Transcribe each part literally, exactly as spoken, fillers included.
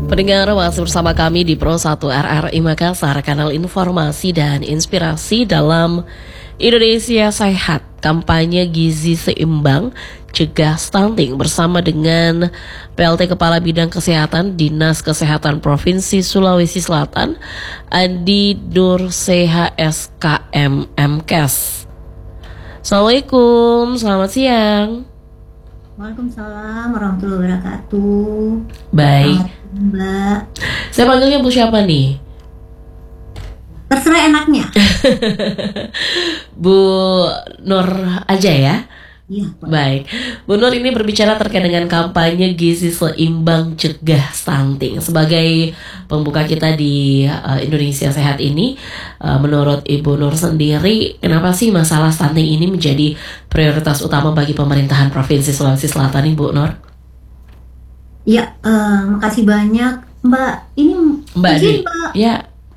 Pendengar, masih bersama kami di Pro satu R R I Makassar, kanal informasi dan inspirasi dalam Indonesia Sehat, kampanye gizi seimbang, cegah stunting bersama dengan P L T Kepala Bidang Kesehatan Dinas Kesehatan Provinsi Sulawesi Selatan, Adi Nurseha S K M M Kes. Assalamualaikum, selamat siang. Waalaikumsalam warahmatullahi wabarakatuh. Baik, Mbak. Saya panggilnya Bu siapa nih? Terserah enaknya. Bu Nur aja ya. Iya, Pak. Baik, Bu Nur ini berbicara terkait dengan kampanye gizi seimbang cegah stunting. Sebagai pembuka kita di uh, Indonesia Sehat ini, uh, menurut Ibu Nur sendiri, kenapa sih masalah stunting ini menjadi prioritas utama bagi pemerintahan Provinsi Sulawesi Selatan ini, Bu Nur? Iya, uh, makasih banyak, Mbak. Ini Mbak izin, Dwi, Mbak. ya.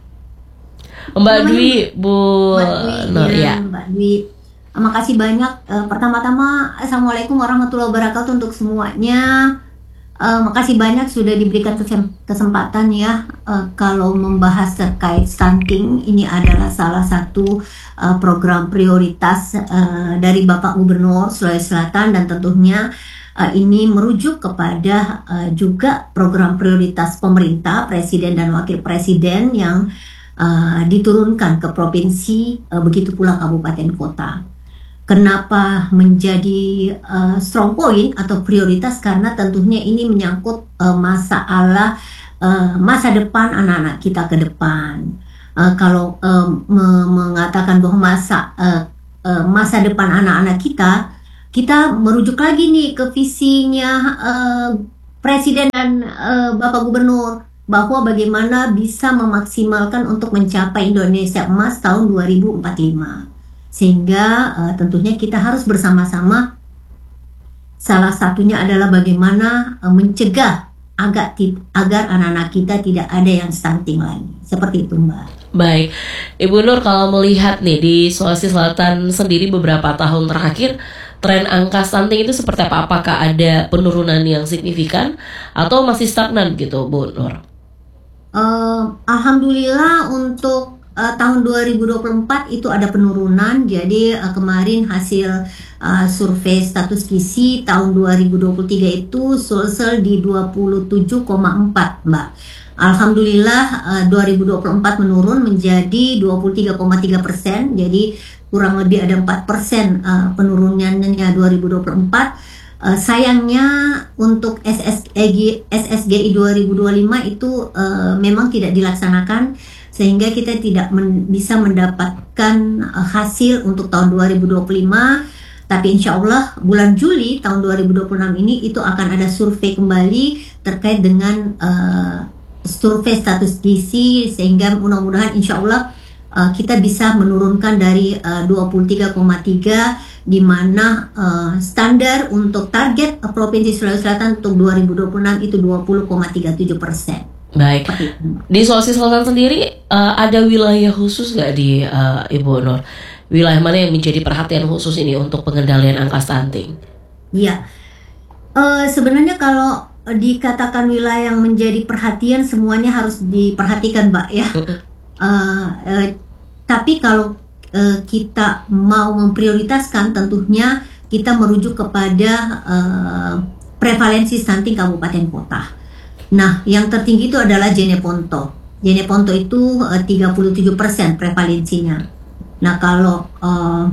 Mbak Dwi, Bu Mbak Dwi, Nur, ya, ya. Mbak Dwi. Makasih banyak. Uh, pertama-tama, Assalamualaikum warahmatullahi wabarakatuh untuk semuanya. Uh, makasih banyak sudah diberikan kesem- kesempatan ya. Uh, kalau membahas terkait stunting, ini adalah salah satu uh, program prioritas uh, dari Bapak Gubernur Sulawesi Selatan, dan tentunya uh, ini merujuk kepada uh, juga program prioritas pemerintah, Presiden dan Wakil Presiden yang uh, diturunkan ke provinsi, uh, begitu pula kabupaten kota. Kenapa menjadi uh, strong point atau prioritas? Karena tentunya ini menyangkut uh, masalah uh, masa depan anak-anak kita ke depan. Uh, kalau uh, me- mengatakan bahwa masa uh, uh, masa depan anak-anak kita, kita merujuk lagi nih ke visinya uh, Presiden dan uh, Bapak Gubernur, bahwa bagaimana bisa memaksimalkan untuk mencapai Indonesia Emas tahun dua ribu empat puluh lima. Sehingga uh, tentunya kita harus bersama-sama, salah satunya adalah bagaimana uh, mencegah agar, ti- agar anak-anak kita tidak ada yang stunting lagi. Seperti itu, Mbak. Baik, Ibu Nur, kalau melihat nih di Sulawesi Selatan sendiri beberapa tahun terakhir, tren angka stunting itu seperti apa? Apakah ada penurunan yang signifikan atau masih stagnan gitu, Bu Nur? Uh, Alhamdulillah untuk Uh, tahun dua ribu dua puluh empat itu ada penurunan. Jadi uh, kemarin hasil uh, survei status gizi tahun dua ribu dua puluh tiga itu Sulsel di dua puluh tujuh koma empat, Mbak. Alhamdulillah uh, dua ribu dua puluh empat menurun menjadi dua puluh tiga koma tiga persen. Jadi kurang lebih ada empat persen uh, penurunannya dua ribu dua puluh empat. Uh, sayangnya untuk S S G I dua ribu dua puluh lima itu uh, memang tidak dilaksanakan, sehingga kita tidak men- bisa mendapatkan uh, hasil untuk tahun dua ribu dua puluh lima. Tapi insya Allah bulan Juli tahun dua ribu dua puluh enam ini itu akan ada survei kembali terkait dengan uh, survei status gizi, sehingga mudah-mudahan insya Allah uh, kita bisa menurunkan dari uh, dua puluh tiga koma tiga, di mana uh, standar untuk target uh, Provinsi Sulawesi Selatan untuk dua ribu dua puluh enam itu dua puluh koma tiga tujuh persen. Baik, di Sulawesi Selatan sendiri uh, ada wilayah khusus nggak di uh, Ibu Nur? Wilayah mana yang menjadi perhatian khusus ini untuk pengendalian angka stunting? Iya, uh, sebenarnya kalau dikatakan wilayah yang menjadi perhatian, semuanya harus diperhatikan, Mbak ya. uh, uh, tapi kalau uh, kita mau memprioritaskan, tentunya kita merujuk kepada uh, prevalensi stunting kabupaten kota. Nah, yang tertinggi itu adalah Jeneponto. Jeneponto itu uh, tiga puluh tujuh persen prevalensinya. Nah, kalau uh,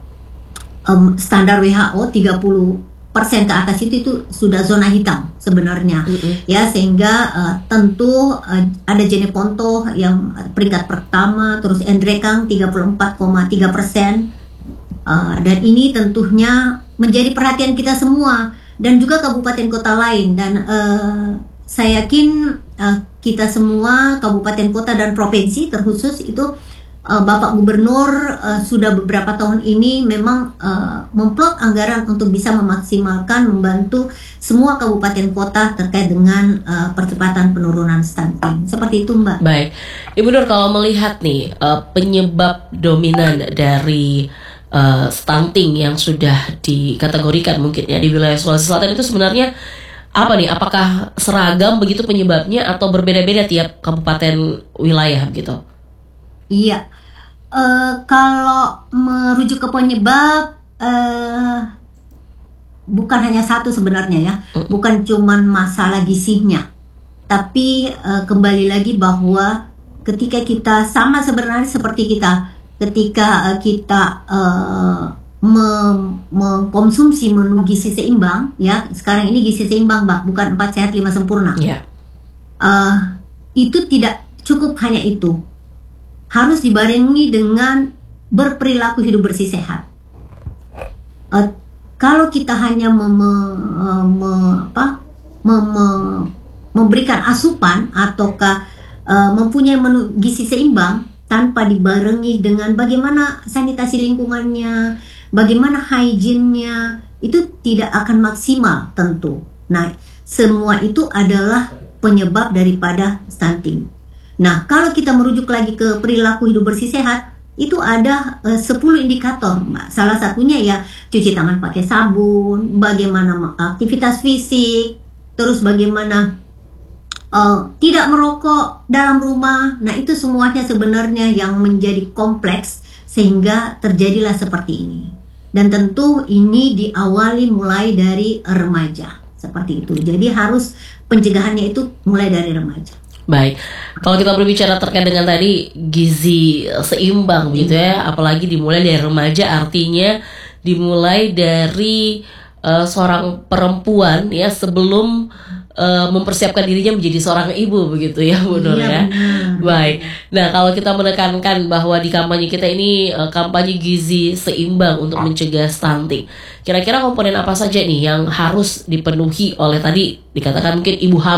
um, standar W H O tiga puluh persen ke atas itu itu sudah zona hitam sebenarnya. Mm-hmm. Ya, sehingga uh, tentu uh, ada Jeneponto yang peringkat pertama, terus Endrekang tiga puluh empat koma tiga persen. Uh, dan ini tentunya menjadi perhatian kita semua, dan juga kabupaten kota lain. Dan uh, saya yakin uh, kita semua, kabupaten kota dan provinsi terkhusus itu uh, Bapak Gubernur uh, sudah beberapa tahun ini memang uh, memplot anggaran untuk bisa memaksimalkan, membantu semua kabupaten kota terkait dengan uh, percepatan penurunan stunting. Seperti itu, Mbak. Baik, Ibu Nur, kalau melihat nih uh, penyebab dominan dari uh, stunting yang sudah dikategorikan mungkin ya di wilayah Sulawesi Selatan itu sebenarnya apa nih? Apakah seragam begitu penyebabnya atau berbeda-beda tiap kabupaten wilayah gitu? Iya, eh, kalau merujuk ke penyebab, eh, bukan hanya satu sebenarnya ya, Mm. bukan cuman masalah gizinya, tapi eh, kembali lagi bahwa ketika kita sama sebenarnya seperti kita, ketika eh, kita eh, mem- mengkonsumsi menu gizi seimbang, ya sekarang ini gizi seimbang, Mbak, bukan empat sehat lima sempurna. Ya. Eh, itu tidak cukup hanya itu, harus dibarengi dengan berperilaku hidup bersih sehat. Eh, kalau kita hanya mem- mem- mem- apa, mem- mem- memberikan asupan ataukah eh, mempunyai menu gizi seimbang tanpa dibarengi dengan bagaimana sanitasi lingkungannya, bagaimana hygiene-nya, itu tidak akan maksimal tentu. Nah, semua itu adalah penyebab daripada stunting. Nah, kalau kita merujuk lagi ke perilaku hidup bersih sehat, itu ada eh, sepuluh indikator, Mbak. Salah satunya ya cuci tangan pakai sabun, bagaimana aktivitas fisik, terus bagaimana eh, tidak merokok dalam rumah. Nah, itu semuanya sebenarnya yang menjadi kompleks sehingga terjadilah seperti ini. Dan tentu ini diawali mulai dari remaja, seperti itu. Jadi harus pencegahannya itu mulai dari remaja. Baik, kalau kita berbicara terkait dengan tadi gizi seimbang begitu ya, apalagi dimulai dari remaja, artinya dimulai dari uh, seorang perempuan ya sebelum uh, mempersiapkan dirinya menjadi seorang ibu begitu ya Bu Nur ya. Iya, benar. Baik, nah kalau kita menekankan bahwa di kampanye kita ini uh, kampanye gizi seimbang untuk mencegah stunting, kira-kira komponen apa saja nih yang harus dipenuhi oleh tadi dikatakan mungkin ibu hamil